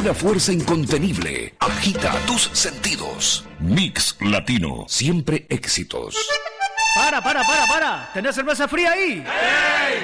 Una fuerza incontenible agita tus sentidos. Mix Latino, siempre éxitos. ¡Para! ¿Tenés cerveza fría ahí? ¡Hey!